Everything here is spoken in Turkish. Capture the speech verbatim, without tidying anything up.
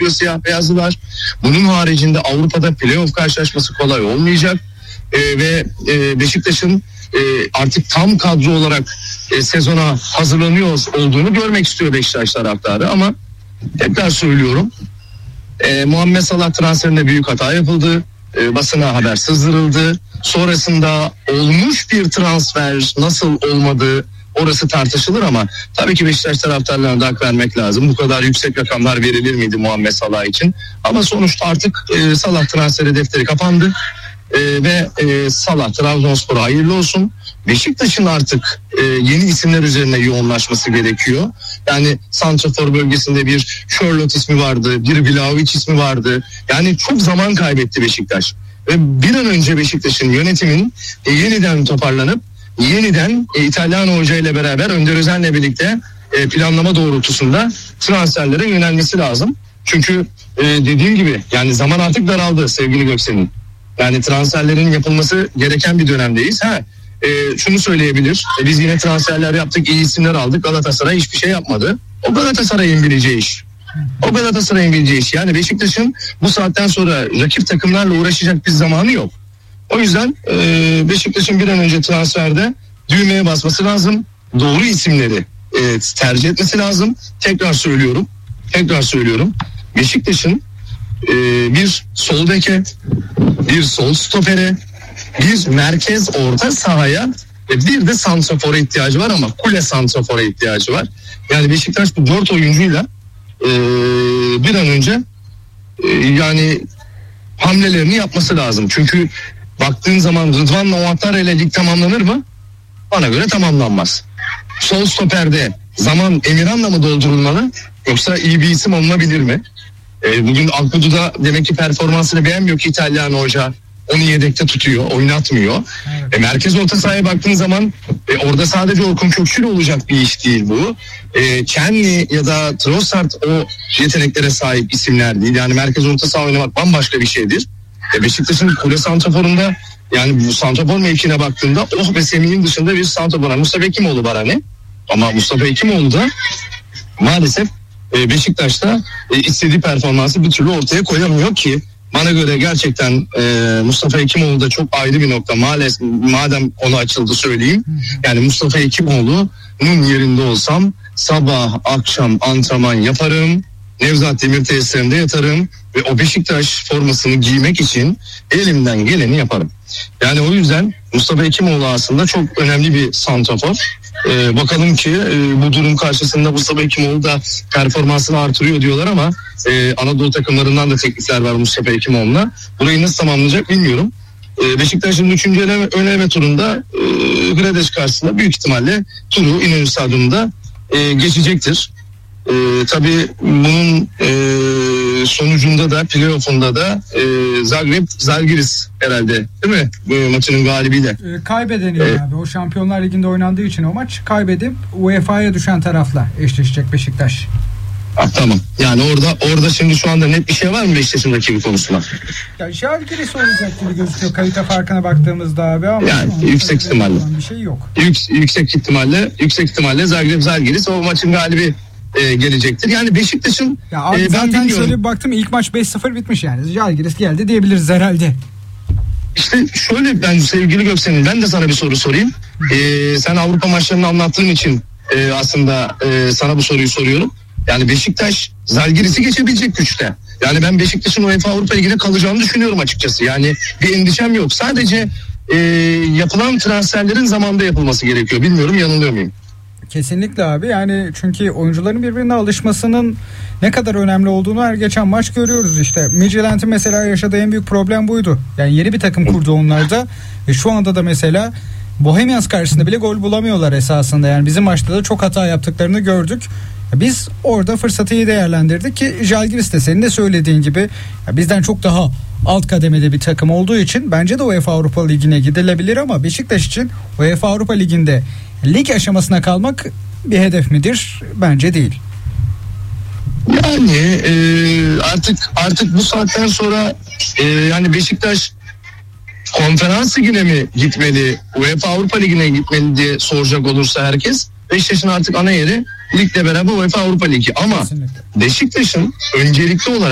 bekliyor siyah beyazlılar. Bunun haricinde Avrupa'da playoff karşılaşması kolay olmayacak. Ee, ve e, Beşiktaş'ın e, artık tam kadro olarak e, sezona hazırlanıyor olduğunu görmek istiyor Beşiktaş taraftarı. Ama tekrar söylüyorum, e, Muhammed Salah transferinde büyük hata yapıldı. E, basına haber sızdırıldı. Sonrasında olmuş bir transfer nasıl olmadı orası tartışılır ama tabii ki Beşiktaş taraftarlarına da hak vermek lazım. Bu kadar yüksek rakamlar verilir miydi Muhammed Salah için? Ama sonuçta artık e, Salah transferi defteri kapandı. Ee, ve e, Salah Trabzonspor'a hayırlı olsun. Beşiktaş'ın artık e, yeni isimler üzerine yoğunlaşması gerekiyor. Yani santrafor bölgesinde bir Charlotte ismi vardı, bir Vlahovic ismi vardı. Yani çok zaman kaybetti Beşiktaş. Ve bir an önce Beşiktaş'ın yönetiminin e, yeniden toparlanıp yeniden e, İtalyan Hoca ile beraber Önder Özen'le birlikte e, planlama doğrultusunda transferlere yönelmesi lazım. Çünkü e, dediğim gibi yani zaman artık daraldı sevgili Göksel'in. Yani transferlerin yapılması gereken bir dönemdeyiz. Ha, e, şunu söyleyebilir. E, biz yine transferler yaptık, iyi isimler aldık. Galatasaray hiçbir şey yapmadı. O Galatasaray'ın bileceği iş. O Galatasaray'ın bileceği iş. Yani Beşiktaş'ın bu saatten sonra rakip takımlarla uğraşacak bir zamanı yok. O yüzden e, Beşiktaş'ın bir an önce transferde düğmeye basması lazım. Doğru isimleri e, tercih etmesi lazım. Tekrar söylüyorum. Tekrar söylüyorum. Beşiktaş'ın e, bir sol beke, bir sol stopere, bir merkez orta sahaya ve bir de santrafora ihtiyacı var ama kule santrafora ihtiyacı var. Yani Beşiktaş bu dört oyuncuyla e, bir an önce e, yani hamlelerini yapması lazım. Çünkü baktığın zaman Rıdvan'la Ouattara ile lig tamamlanır mı? Bana göre tamamlanmaz. Sol stoperde zaman Emirhan'la mı doldurulmalı yoksa iyi bir isim alınabilir mi? E, bugün Alkudu'da demek ki performansını beğenmiyor ki İtalyan Hoca. Onu yedekte tutuyor, oynatmıyor. Evet. E, merkez orta sahaya baktığın zaman e, orada sadece Orkun Kökçü'yle olacak bir iş değil bu. E, Kenny ya da Trossard o yeteneklere sahip isimler değil. Yani merkez orta saha oynamak bambaşka bir şeydir. E, Beşiktaş'ın kule santraforunda yani bu santrafor mevkine baktığında Oh ve Semih'in dışında bir santrafor. Mustafa Hekimoğlu var hani. Ama Mustafa Hekimoğlu da maalesef Beşiktaş'ta istediği performansı bir türlü ortaya koyamıyor ki bana göre gerçekten Mustafa Hekimoğlu da çok ayrı bir nokta. Maalesef madem konu açıldı söyleyeyim. Yani Mustafa Hekimoğlu'nun yerinde olsam sabah akşam antrenman yaparım. Nevzat Demir tesislerinde yatarım ve o Beşiktaş formasını giymek için elimden geleni yaparım. Yani o yüzden Mustafa Hekimoğlu aslında çok önemli bir santrafor. Ee, bakalım ki e, bu durum karşısında Mustafa Hekimoğlu da performansını artırıyor diyorlar ama e, Anadolu takımlarından da teklifler var Mustafa Hekimoğlu'na. Burayı nasıl tamamlayacak bilmiyorum. E, Beşiktaş'ın üçüncü eleme, ön eleme turunda e, Gredes karşısında büyük ihtimalle turu İnönü Stadyumu'nda e, geçecektir. E, tabii bunun e, sonucunda da playoff'unda da e, Zagreb Zalgiris herhalde değil mi bu maçının galibiyle e, kaybedeniyor ee, abi o Şampiyonlar Ligi'nde oynandığı için o maç kaybedip U E F A'ya düşen tarafla eşleşecek Beşiktaş. Ah, tamam yani orada orada şimdi şu anda net bir şey var mı Beşiktaş'ın rakibi konusunda? Ya Zalgiris olacak gibi gözüküyor kalite farkına baktığımızda abi ama yani yüksek ihtimalle bir şey yok. Yük, yüksek ihtimalle yüksek ihtimalle Zagreb Zalgiris o maçın galibi E, gelecektir. Yani Beşiktaş'ın ya abi e, zaten şöyle bir baktım ilk maç beş sıfır bitmiş yani. Zalgiris geldi diyebiliriz herhalde. İşte şöyle ben sevgili Göksel'in ben de sana bir soru sorayım. E, sen Avrupa maçlarını anlattığın için e, aslında e, sana bu soruyu soruyorum. Yani Beşiktaş Zalgiris'i geçebilecek güçte. Yani ben Beşiktaş'ın UEFA Avrupa Ligi'ne kalacağını düşünüyorum açıkçası. Yani bir endişem yok. Sadece e, yapılan transferlerin zamanında yapılması gerekiyor. Bilmiyorum yanılıyor muyum? Kesinlikle abi yani çünkü oyuncuların birbirine alışmasının ne kadar önemli olduğunu her geçen maç görüyoruz işte. Midtjylland'in mesela yaşadığı en büyük problem buydu. Yani yeni bir takım kurdu onlarda ve şu anda da mesela Bohemians karşısında bile gol bulamıyorlar esasında. Yani bizim maçta da çok hata yaptıklarını gördük. Biz orada fırsatı iyi değerlendirdik ki Zalgiris de senin de söylediğin gibi bizden çok daha alt kademede bir takım olduğu için bence de UEFA Avrupa Ligi'ne gidilebilir ama Beşiktaş için UEFA Avrupa Ligi'nde lig aşamasına kalmak bir hedef midir? Bence değil. Yani e, artık artık bu saatten sonra e, yani Beşiktaş Konferans Ligi'ne mi gitmeli, UEFA Avrupa Ligi'ne gitmeli diye soracak olursa herkes, Beşiktaş'ın artık ana yeri ligle beraber UEFA Avrupa Ligi. Ama Kesinlikle. Beşiktaş'ın öncelikli olarak